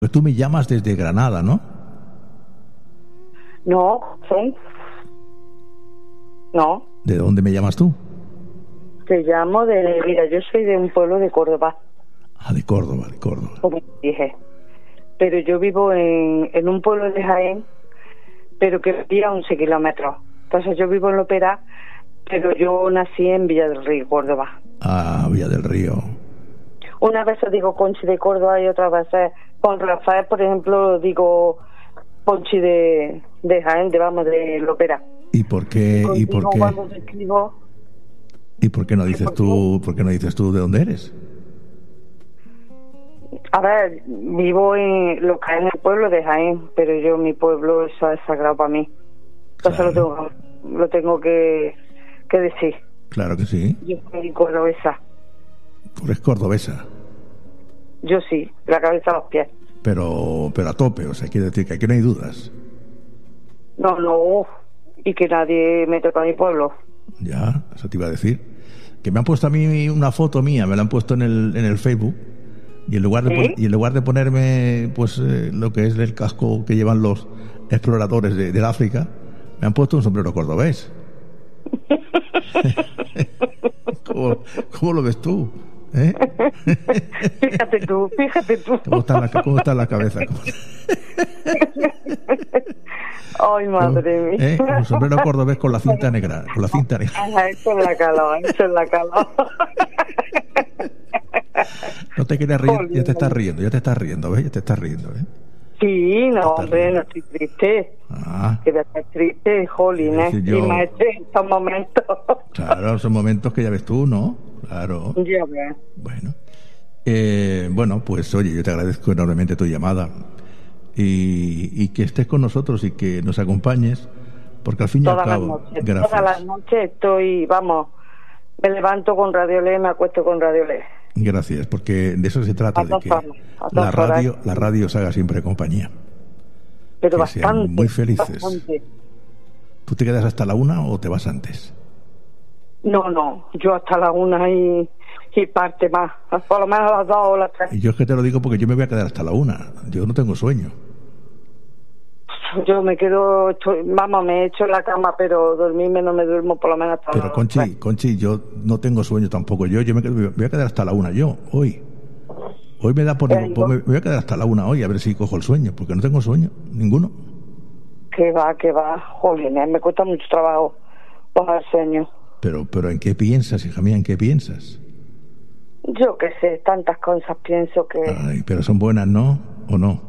Pues tú me llamas desde Granada, ¿no? No, sí. No, ¿De dónde me llamas tú? te llamo mira, yo soy de un pueblo de Córdoba, Ah, de Córdoba, de Córdoba. como dije. Pero yo vivo en un pueblo de Jaén, pero que vivía a 11 kilómetros. Entonces yo vivo en Lopera, pero yo nací en Villa del Río, Córdoba. Ah, Villa del Río. Una vez digo Conchi de Córdoba y otras veces con Rafael, por ejemplo, digo Conchi de Jaén, de Lopera. ¿Y por qué? ¿Y por qué? Cuando te escribo, ¿Y por qué no dices tú? ¿Por qué no dices tú de dónde eres? a ver, vivo en lo que es en el pueblo de Jaén, pero yo mi pueblo eso es sagrado para mí. Entonces Claro. lo tengo que decir. Claro que sí. Yo soy cordobesa. Tú eres cordobesa. Yo sí, la cabeza a los pies. Pero a tope, o sea, quiere decir que aquí no hay dudas. No, y que nadie me toca a mi pueblo. Ya, eso te iba a decir. Que me han puesto a mí una foto mía, me la han puesto en el Facebook. Y en lugar de, ¿Sí? y en lugar de ponerme pues lo que es el casco que llevan los exploradores del África, me han puesto un sombrero cordobés. ¿Cómo lo ves tú? ¿Eh? Fíjate tú. ¿Cómo está la cabeza? Ay, madre mía. Un sombrero cordobés con la cinta negra. Con la cinta negra. Ajá, eso es la calor. No te quieres reír, ya te estás riendo, ¿ves? Ya te estás riendo, ¿eh? Sí, no, hombre, no estoy triste. Ah. Que voy a estar triste, jolines. Sí, yo- Y más en estos momentos. Claro, son momentos que ya ves tú, ¿no? Claro. Ya ves. Bueno. Bueno, pues oye, yo te agradezco enormemente tu llamada y que estés con nosotros y que nos acompañes, porque al fin y al Todas las cabo, noches. gracias. Todas las noches estoy, vamos, me levanto con Radio Le, me acuesto con Radio Le. Gracias, porque de eso se trata, A de dos que horas, a dos horas. la radio os haga siempre compañía. Pero que sean bastante. muy felices. Bastante. ¿Tú te quedas hasta la 1 o te vas antes? No, yo hasta la 1 y parte más. Por lo menos a las 2 o las 3. Y yo es que te lo digo porque yo me voy a quedar hasta la 1. Yo no tengo sueño. Yo me quedo, me echo en la cama, pero dormirme no me duermo por lo menos hasta Pero las 3. Conchi, yo no tengo sueño tampoco. Yo me voy a quedar hasta la 1 yo, hoy. Hoy me da por... me voy a quedar hasta la 1 hoy, a ver si cojo el sueño, porque no tengo sueño, ninguno. Que va, jolines, me cuesta mucho trabajo coger sueño. Pero ¿en qué piensas, hija mía? ¿En qué piensas? Yo qué sé, tantas cosas pienso que... Ay, pero son buenas, ¿no? ¿O no?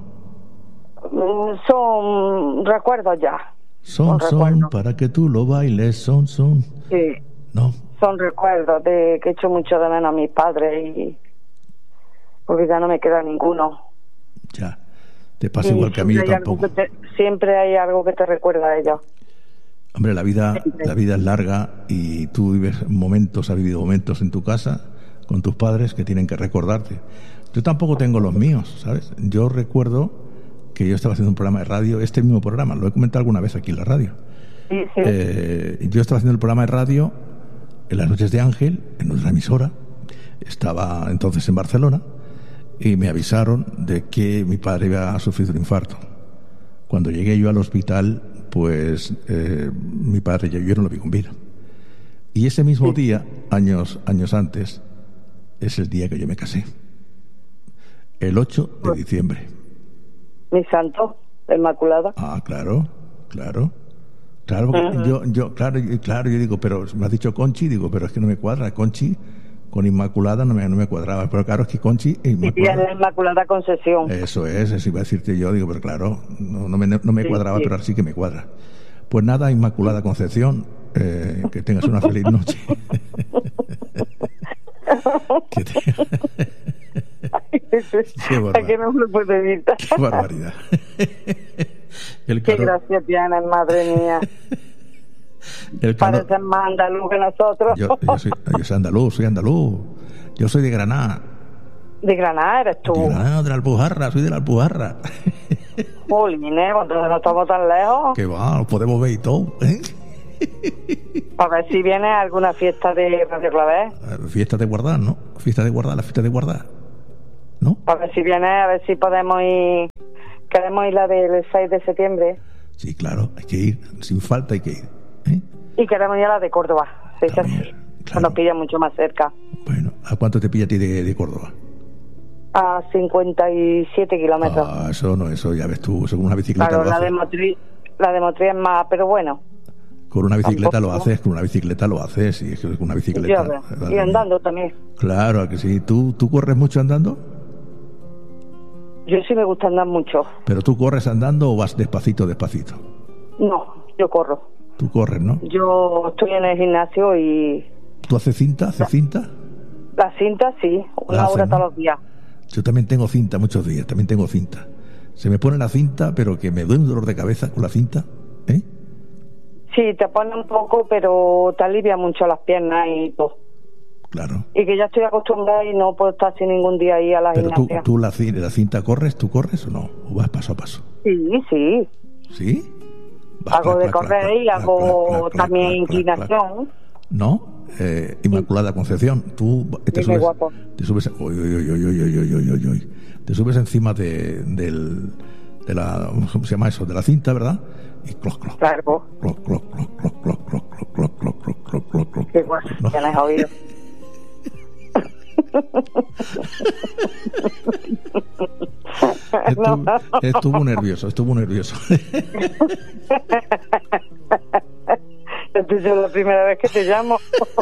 Son recuerdos ya. Son para que tú lo bailes, son. Sí. ¿No? Son recuerdos de que echo mucho de menos a mis padres y porque ya no me queda ninguno. Ya. Te pasa igual que a mí, yo tampoco. Siempre hay algo que te recuerda a ellos. Hombre, la vida es larga y tú has vivido momentos en tu casa con tus padres que tienen que recordarte. Yo tampoco tengo los míos, ¿sabes? Yo recuerdo que yo estaba haciendo un programa de radio, este mismo programa, lo he comentado alguna vez aquí en la radio. Sí. Yo estaba haciendo el programa de radio en las noches de Ángel, en nuestra emisora. Estaba entonces en Barcelona y me avisaron de que mi padre había sufrido un infarto. Cuando llegué yo al hospital, pues mi padre yo no lo vi con vida. Y ese mismo día, años antes, es el día que yo me casé. El 8 de diciembre. Mi santo, la Inmaculada. Ah, claro. Claro, yo digo, pero me has dicho Conchi, digo, pero es que no me cuadra. Conchi con Inmaculada no me cuadraba. Pero claro, es que Conchi e Inmaculada. Y la Inmaculada Concepción. Eso iba a decirte yo, digo, pero claro, no me cuadraba, pero ahora sí que me cuadra. Pues nada, Inmaculada Concepción, que tengas una feliz noche. Que no me lo puedo evitar. Qué barbaridad. Qué gracia tienes, madre mía. Pareces más andaluz que nosotros. Yo soy andaluz. Yo soy de Granada. ¿De Granada eres tú? De Granada, de la Alpujarra, soy de la Alpujarra. Jolines, cuando no estamos tan lejos. Que va, lo podemos ver y todo, ¿eh? A ver si viene a alguna fiesta de Radio Clavé. Fiesta de guardar, ¿no? La fiesta de guardar. ¿no? A ver si viene, a ver si podemos ir. Queremos ir la del 6 de septiembre. Sí, claro, hay que ir, sin falta hay que ir. Y queremos ir a la de Córdoba. Sí, También, sí. claro. Nos pilla mucho más cerca. Bueno, ¿a cuánto te pilla a ti de Córdoba? A 57 kilómetros. Ah, eso ya ves tú, eso con una bicicleta Claro, lo la haces. de Motril es más, pero bueno. Con una bicicleta tampoco. con una bicicleta lo haces, y es que con una bicicleta. Yo, y andando también. Claro que sí. ¿Tú corres mucho andando? Yo sí me gusta andar mucho. ¿Pero tú corres andando o vas despacito? No, yo corro. Tú corres, ¿no? Yo estoy en el gimnasio y ¿Tú haces cinta? la cinta sí, La una hora haces, ¿no? todos los días. Yo también tengo cinta muchos días, también tengo cinta. Se me pone la cinta, pero que me duele un dolor de cabeza con la cinta, ¿eh? Sí, te pone un poco, pero te alivia mucho las piernas y todo. Claro. Y que ya estoy acostumbrada y no puedo estar sin ningún día ahí a la Pero gimnasia. tú la cinta corres, ¿tú corres o no? ¿O vas paso a paso? Sí. ¿Sí? Vas, Hago clac, de clac, correr clac, y clac, hago clac, clac, también clac, clac, clac. inclinación. ¿No? Inmaculada Concepción, tú te Dime, subes, guapo. te subes, uy. Te subes encima de la, ¿cómo se llama eso? De la cinta, ¿verdad? Y cloc, cloc, Claro, cloc, cloc, cloc, cloc, cloc, cloc, cloc, cloc, cloc, cloc, cloc, cloc, cloc. qué guay, ¿No? ya no has oído. Estuvo nervioso. Esta es la primera vez que te llamo.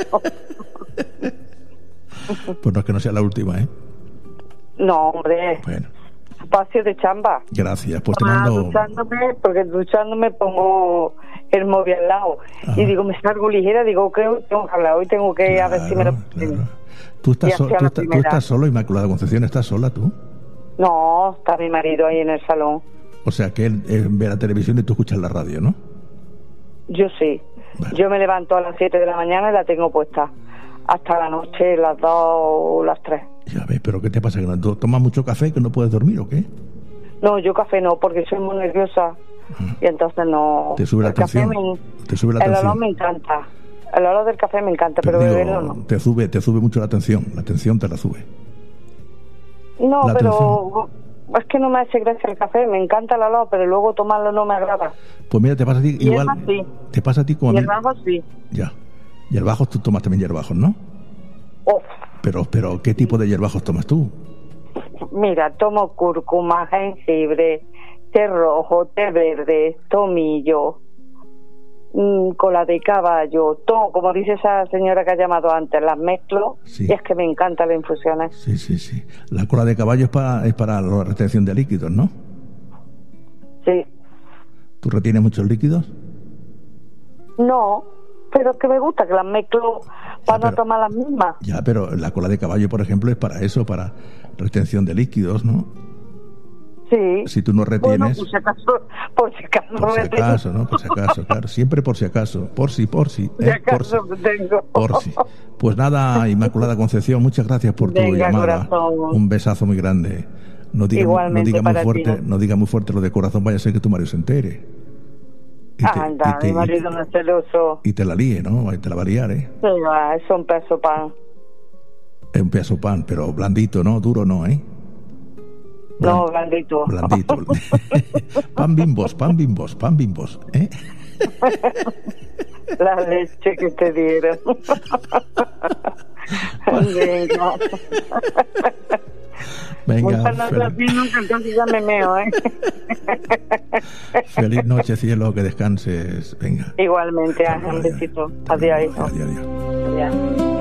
Pues no es que no sea la última, ¿eh? No, hombre, Bueno, espacio de chamba. gracias. Pues te mando... Duchándome pongo el móvil al lado. Ajá. Y digo, me salgo ligera, digo, que hoy tengo que hablar, hoy tengo que a ver si me lo... Claro. ¿Tú estás, Y hacia la tú primera. estás solo, Inmaculada Concepción? ¿Estás sola tú? No, está mi marido ahí en el salón. O sea, que él ve la televisión y tú escuchas la radio, ¿no? Yo sí. Vale. Yo me levanto a las 7 de la mañana y la tengo puesta. Hasta la noche, las 2 o las 3. Ya ves, pero ¿qué te pasa? ¿Que no tomas mucho café y que no puedes dormir o qué? No, yo café no, porque soy muy nerviosa. Y entonces no... Te sube la El café tensión. Te sube la El olor tensión. me encanta. El olor del café me encanta, pero digo, beberlo no. te sube mucho la tensión. La tensión te la sube. No, la pero es que no me hace gracia el café. Me encanta el olor, pero luego tomarlo no me agrada. Pues mira, te pasa a ti igual. Hierbas sí. Te pasa a ti como a Y mí. el bajo sí. Ya. Hierbajos, tú tomas también hierbajos, ¿no? Uf. Pero ¿qué tipo de hierbajos tomas tú? Mira, tomo cúrcuma, jengibre, té rojo, té verde, tomillo, cola de caballo, todo, como dice esa señora que ha llamado antes, las mezclo. Sí. Y es que me encantan las infusiones. Sí. La cola de caballo es para la retención de líquidos, ¿no? Sí. ¿Tú retienes muchos líquidos? No, pero es que me gusta que las mezclo para no pero- tomar las mismas. Ya, pero la cola de caballo, por ejemplo, es para eso, para retención de líquidos, ¿no? Sí. Si tú no retienes... Bueno, por si acaso, Por si acaso, ¿no? Por si acaso, claro. Siempre por si acaso. Por si. por si acaso tengo. Por si. Pues nada, Inmaculada Concepción, muchas gracias por tu Venga, llamada. corazón. Un besazo muy grande. No diga, Igualmente muy para fuerte, ti. no diga muy fuerte lo de corazón, vaya a ser que tu marido se entere. Anda, mi marido no es celoso. Y te la líe, ¿no? Y te la va a liar, ¿eh? Sí, va, es un peso pan. Es un pedazo de pan, pero blandito, ¿no? Duro no, ¿eh? No, blandito. Blandito. Pan bimbos, ¿eh? La leche que te dieron. Venga. Venga, Muchas gracias, nunca entonces ya me meo, ¿eh? feliz noche, cielo, que descanses. Venga. Igualmente, Hasta Ángel, un luego, besito. hasta Adiós, luego. hijo. Adiós. Adiós.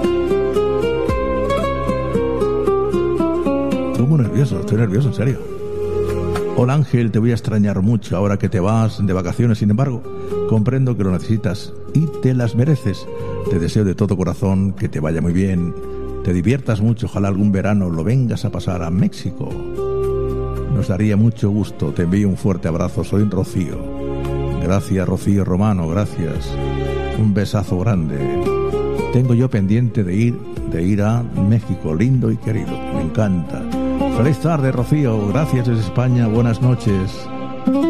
Estoy nervioso, en serio. Hola Ángel, te voy a extrañar mucho ahora que te vas de vacaciones, sin embargo, comprendo que lo necesitas y te las mereces. Te deseo de todo corazón que te vaya muy bien, te diviertas mucho, ojalá algún verano lo vengas a pasar a México. Nos daría mucho gusto, te envío un fuerte abrazo, soy Rocío. Gracias Rocío Romano, gracias. Un besazo grande. Tengo yo pendiente de ir a México, lindo y querido, me encanta. Feliz tarde, Rocío. Gracias desde España. Buenas noches.